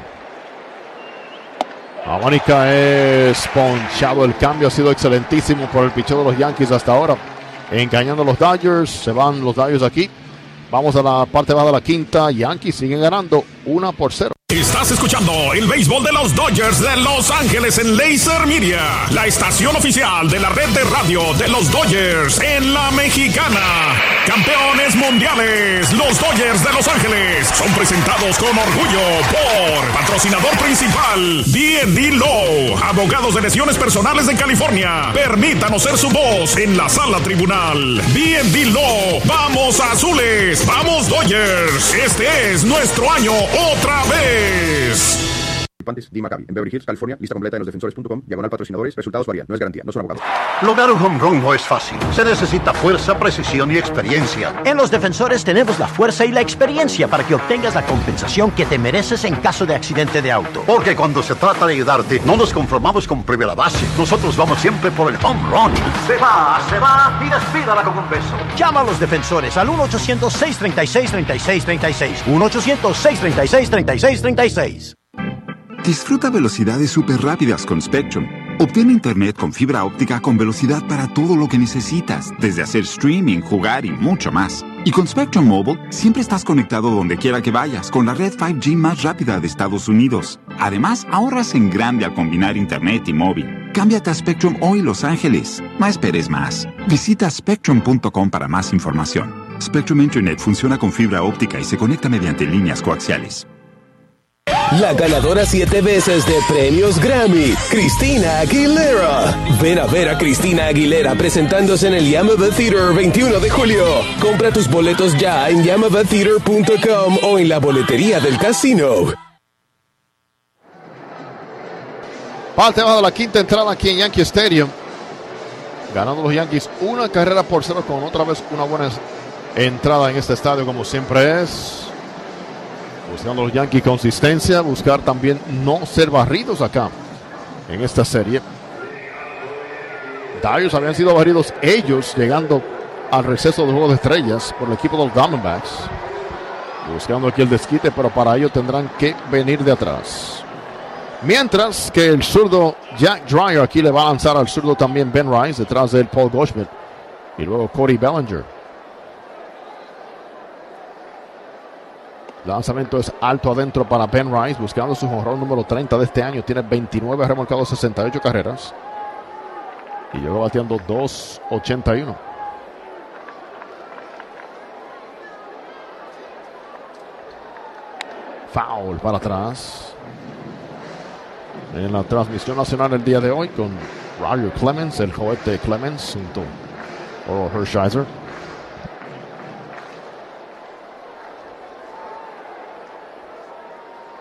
Mónica es ponchado. El cambio ha sido excelentísimo por el picheo de los Yankees hasta ahora. Engañando a los Dodgers. Se van los Dodgers aquí. Vamos a la parte baja de la quinta. Yankees siguen ganando 1-0. Estás escuchando el béisbol de los Dodgers de Los Ángeles en Laser Media, la estación oficial de la red de radio de los Dodgers en la Mexicana. Campeones mundiales, los Dodgers de Los Ángeles son presentados con orgullo por patrocinador principal D&D Law, abogados de lesiones personales de California. Permítanos ser su voz en la sala tribunal. D&D Law, vamos azules, vamos Dodgers. Este es nuestro año otra vez. Di Maccabi, en Beverly Hills, California, lista completa en losdefensores.com, diagonal patrocinadores, resultados varían, no es garantía, no son abogados. Lograr un home run no es fácil, se necesita fuerza, precisión y experiencia. En Los Defensores tenemos la fuerza y la experiencia para que obtengas la compensación que te mereces en caso de accidente de auto. Porque cuando se trata de ayudarte, no nos conformamos con primera base, nosotros vamos siempre por el home run. Se va y despídala con un beso. Llama a Los Defensores al 1-800-636-3636, 1-800-636-3636. Disfruta velocidades súper rápidas con Spectrum. Obtén internet con fibra óptica con velocidad para todo lo que necesitas, desde hacer streaming, jugar y mucho más. Y con Spectrum Mobile, siempre estás conectado donde quiera que vayas, con la red 5G más rápida de Estados Unidos. Además, ahorras en grande al combinar internet y móvil. Cámbiate a Spectrum hoy, Los Ángeles. No esperes más. Visita spectrum.com para más información. Spectrum Internet funciona con fibra óptica y se conecta mediante líneas coaxiales. La ganadora 7 veces de premios Grammy, Christina Aguilera. Ven a ver a Christina Aguilera presentándose en el Yamava Theater 21 de julio. Compra tus boletos ya en yamavatheater.com o en la boletería del casino. Parte baja de la quinta entrada aquí en Yankee Stadium. Ganando los Yankees 1-0 con otra vez una buena entrada en este estadio como siempre es. Buscando los Yankees consistencia, buscar también no ser barridos acá en esta serie. Dodgers habían sido barridos ellos llegando al receso del juego de estrellas por el equipo de los Diamondbacks. Buscando aquí el desquite, pero para ello tendrán que venir de atrás. Mientras que el zurdo Jack Dreyer aquí le va a lanzar al zurdo también Ben Rice, detrás de él Paul Goldschmidt y luego Cody Bellinger. Lanzamiento es alto adentro para Ben Rice, buscando su jonrón número 30 de este año. Tiene 29 remolcados, 68 carreras. Y llegó bateando 2.81. Foul para atrás. En la transmisión nacional el día de hoy con Roger Clemens, el joven Clemens, junto a Orel Hershiser.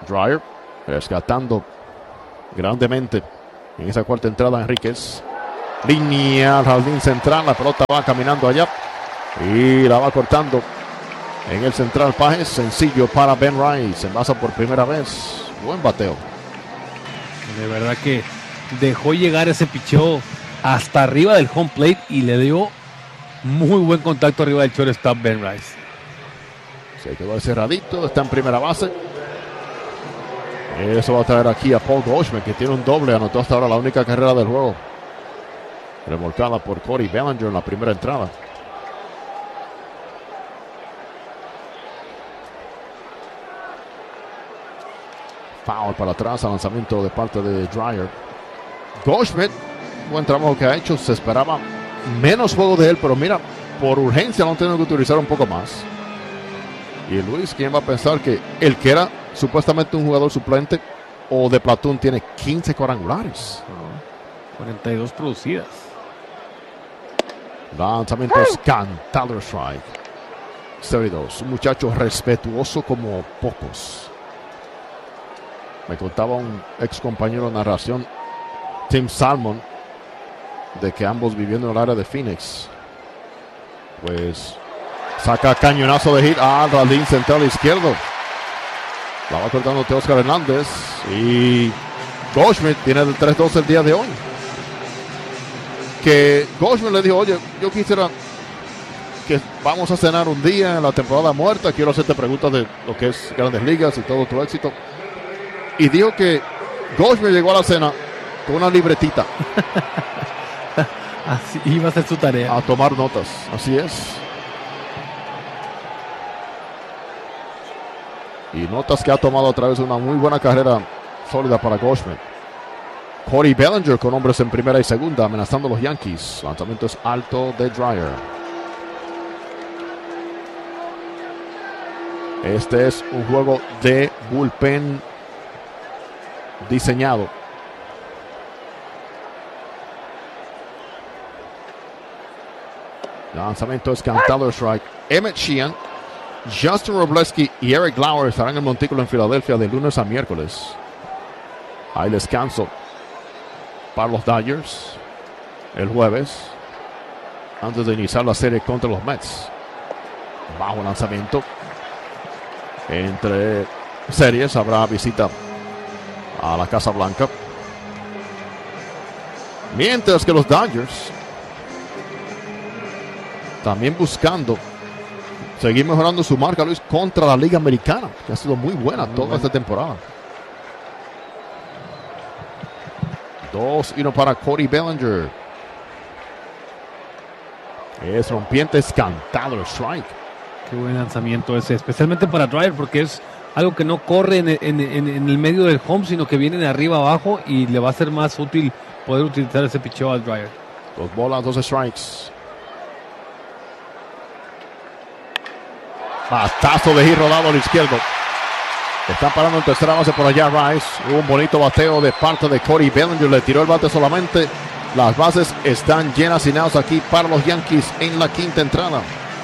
Dreyer rescatando grandemente en esa cuarta entrada. Enríquez, línea al jardín central, la pelota va caminando allá y la va cortando en el central. Pajes sencillo para Ben Rice, se envasa por primera vez. Buen bateo. De verdad que dejó llegar ese picheo hasta arriba del home plate y le dio muy buen contacto arriba del shortstop Ben Rice. Se quedó cerradito, está en primera base. Eso va a traer aquí a Paul Goldschmidt, que tiene un doble, anotó hasta ahora la única carrera del juego, remolcada por Cody Bellinger en la primera entrada. Foul para atrás, al lanzamiento de parte de Dreyer. Goldschmidt, buen trabajo que ha hecho, se esperaba menos juego de él, pero mira, por urgencia lo han tenido que utilizar un poco más. Y Luis, ¿quién va a pensar que el que era supuestamente un jugador suplente o de platoon tiene 15 cuadrangulares? 42 producidas. Lanzamiento cantado, strike. 0-2. Un muchacho respetuoso como pocos. Me contaba un ex compañero de narración, Tim Salmon, de que ambos viviendo en el área de Phoenix. Pues saca cañonazo de hit al jardín central izquierdo. La va cortando Teóscar Hernández. Y Goldschmidt tiene el 3-2 el día de hoy. Que Goldschmidt le dijo: oye, yo quisiera que vamos a cenar un día en la temporada muerta. Quiero hacerte preguntas de lo que es Grandes Ligas y todo tu éxito. Y dijo que Goldschmidt llegó a la cena con una libretita. Así iba a hacer su tarea. A tomar notas. Así es. Y notas que ha tomado a través de una muy buena carrera sólida para Goldschmidt. Cody Bellinger con hombres en primera y segunda, amenazando a los Yankees. Lanzamiento es alto de Dreyer. Este es un juego de bullpen diseñado. Lanzamiento es cantado, strike. Emmett Sheehan, Justin Robleski y Eric Lauer estarán en el montículo en Filadelfia de lunes a miércoles. Hay descanso para los Dodgers el jueves antes de iniciar la serie contra los Mets. Bajo lanzamiento. Entre series habrá visita a la Casa Blanca. Mientras que los Dodgers también buscando seguir mejorando su marca, Luis, contra la Liga Americana, que ha sido muy buena toda esta temporada. 2-1 para Cody Bellinger. Es rompiente, es cantado el strike. Qué buen lanzamiento ese, especialmente para Dreyer, porque es algo que no corre en el medio del home, sino que viene de arriba abajo y le va a ser más útil poder utilizar ese picheo al Dreyer. 2 bolas, 2 strikes. Batazo de hit rodado al izquierdo. Están parando en tercera base por allá Rice. Hubo un bonito bateo de parte de Cody Bellinger. Le tiró el bate solamente. Las bases están llenas y outs aquí para los Yankees en la quinta entrada.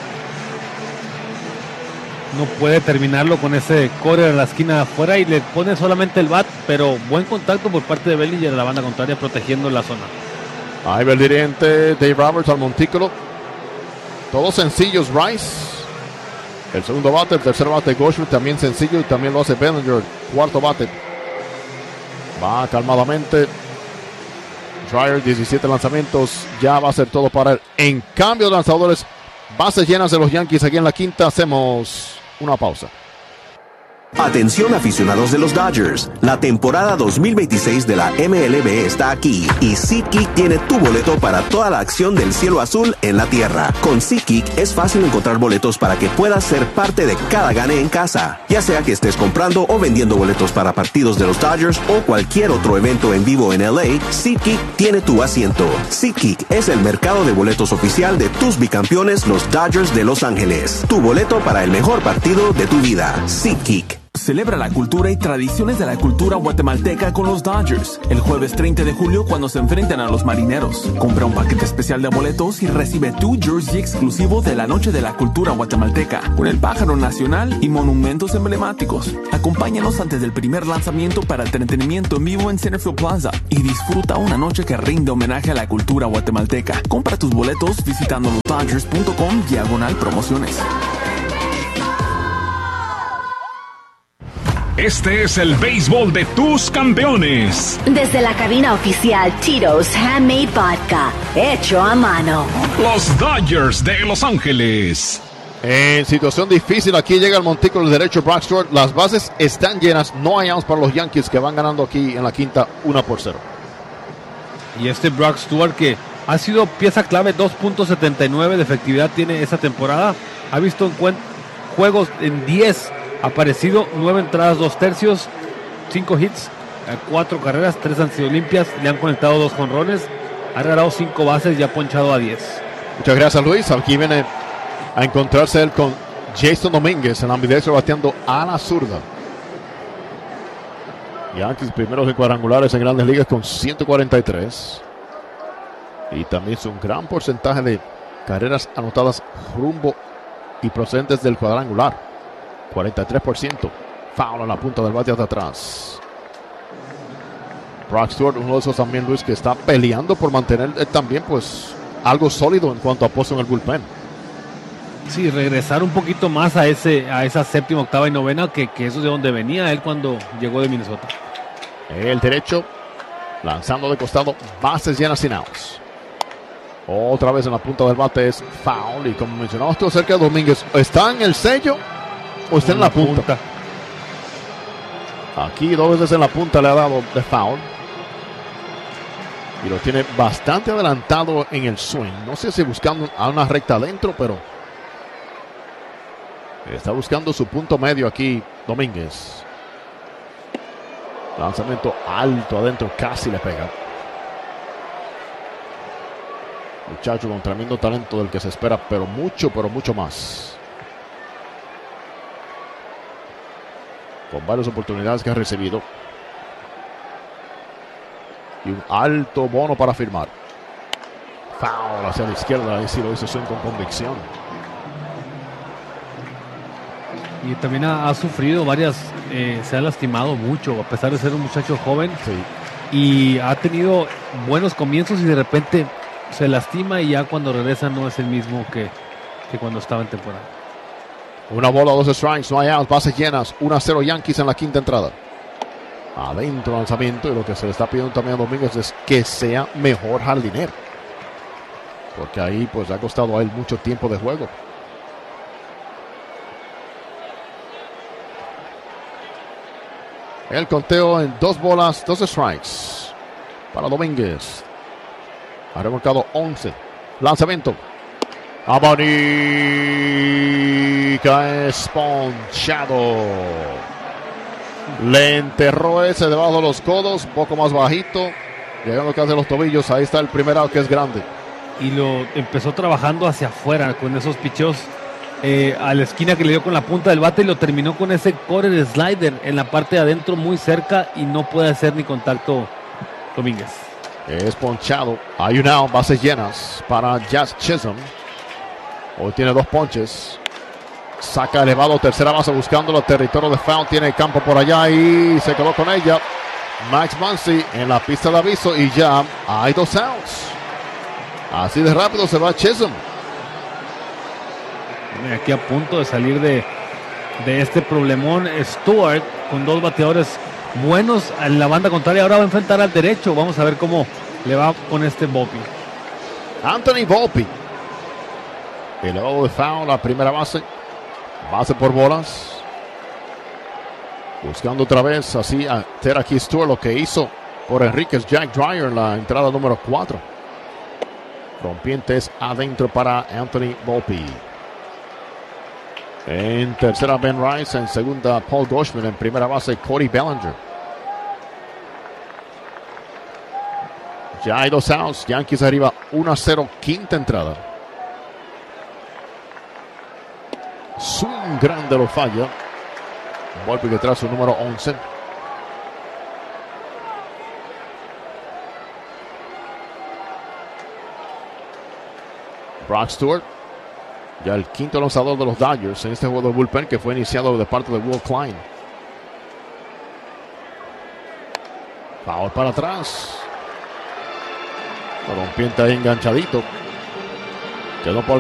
No puede terminarlo con ese correr en la esquina de afuera y le pone solamente el bat, pero buen contacto por parte de Bellinger de la banda contraria protegiendo la zona. Ahí va el dirigente Dave Roberts al montículo. Todos sencillos Rice. El segundo bate, el tercer bate Goldschmidt también sencillo y también lo hace Bellinger. Cuarto bate. Va calmadamente. Dreyer, 17 lanzamientos. Ya va a ser todo para él. En cambio de lanzadores, bases llenas de los Yankees aquí en la quinta. Hacemos una pausa. Atención aficionados de los Dodgers, la temporada 2026 de la MLB está aquí y SeatGeek tiene tu boleto para toda la acción del cielo azul en la tierra. Con SeatGeek es fácil encontrar boletos para que puedas ser parte de cada gane en casa, ya sea que estés comprando o vendiendo boletos para partidos de los Dodgers o cualquier otro evento en vivo en LA. SeatGeek tiene tu asiento. SeatGeek es el mercado de boletos oficial de tus bicampeones, los Dodgers de Los Ángeles. Tu boleto para el mejor partido de tu vida. SeatGeek. Celebra la cultura y tradiciones de la cultura guatemalteca con los Dodgers. El jueves 30 de julio cuando se enfrenten a los Marineros. Compra un paquete especial de boletos y recibe tu jersey exclusivo de la Noche de la Cultura Guatemalteca con el pájaro nacional y monumentos emblemáticos. Acompáñanos antes del primer lanzamiento para entretenimiento en vivo en Centerfield Plaza y disfruta una noche que rinde homenaje a la cultura guatemalteca. Compra tus boletos visitando losdodgers.com/promociones. Este es el béisbol de tus campeones. Desde la cabina oficial Tito's Handmade Vodka, hecho a mano. Los Dodgers de Los Ángeles. En situación difícil, aquí llega el montículo derecho Brock Stewart. Las bases están llenas, no hay outs para los Yankees que van ganando aquí en la quinta 1-0. Y este Brock Stewart que ha sido pieza clave, 2.79 de efectividad tiene esta temporada. Ha visto juegos en 10. Ha aparecido 9 entradas, 2 tercios, 5 hits, 4 carreras, 3 han sido limpias, le han conectado 2 jonrones, ha agarrado 5 bases y ha ponchado a 10. Muchas gracias, Luis. Aquí viene a encontrarse él con Jason Domínguez en ambidextro bateando a la zurda. Yankees primeros en cuadrangulares en Grandes Ligas con 143. Y también es un gran porcentaje de carreras anotadas rumbo y procedentes del cuadrangular. 43%. Foul en la punta del bate hasta atrás. Brock Stewart, uno de esos también, Luis, que está peleando por mantener también pues algo sólido en cuanto a pozo en el bullpen. Sí, regresar un poquito más a esa séptima, octava y novena, que eso es de donde venía él cuando llegó de Minnesota. El derecho, lanzando de costado, bases llenas sin outs. Otra vez en la punta del bate es foul. Y como mencionamos tú acerca de Domínguez, ¿está en el sello o está en la punta? Aquí 2 veces en la punta le ha dado de foul. Y lo tiene bastante adelantado en el swing. No sé si buscando a una recta adentro, pero está buscando su punto medio aquí Domínguez. Lanzamiento alto adentro, casi le pega. Muchacho con tremendo talento del que se espera, pero mucho más. Con varias oportunidades que ha recibido. Y un alto bono para firmar. Foul hacia la izquierda. Ahí sí lo hizo swing con convicción. Y también ha sufrido varias, se ha lastimado mucho, a pesar de ser un muchacho joven. Sí. Y ha tenido buenos comienzos y de repente se lastima y ya cuando regresa no es el mismo que cuando estaba en temporada. Una bola, 2 strikes, no hay outs, bases llenas, 1-0 Yankees en la quinta entrada. Adentro lanzamiento, y lo que se le está pidiendo también a Domínguez es que sea mejor jardinero. Porque ahí pues le ha costado a él mucho tiempo de juego. El conteo en 2 bolas, 2 strikes para Domínguez. Ha remolcado 11. Lanzamiento. Abanica es ponchado. Le enterró ese debajo de los codos, un poco más bajito, llegando casi a los tobillos. Ahí está el primer out, que es grande. Y lo empezó trabajando hacia afuera con esos picheos a la esquina que le dio con la punta del bate, y lo terminó con ese quarter slider en la parte de adentro muy cerca y no puede hacer ni contacto Domínguez. Es ponchado. Hay un out, bases llenas para Jazz Chisholm. Hoy tiene 2 ponches. Saca elevado, tercera base buscando el territorio de foul. Tiene el campo por allá y se quedó con ella. Max Muncy en la pista de aviso y ya hay 2 outs. Así de rápido se va Chisholm. Aquí a punto de salir de este problemón Stewart con 2 bateadores buenos en la banda contraria. Ahora va a enfrentar al derecho. Vamos a ver cómo le va con este Volpe. Anthony Volpe. Elevado de foul, la primera base. Base por bolas. Buscando otra vez así a hacer aquí Stewart lo que hizo por Enríquez Jack Dreyer en la entrada número 4. Rompientes adentro para Anthony Volpe. En tercera Ben Rice, en segunda Paul Goldschmidt, en primera base Cody Bellinger. Ya hay 2 outs, Yankees arriba 1-0, quinta entrada. Swing grande lo falla. Volpe detrás su número 11. Brock Stewart, ya el quinto lanzador de los Dodgers en este juego de bullpen que fue iniciado de parte de Will Klein. Foul para atrás. Rompiente ahí enganchadito. Quedó por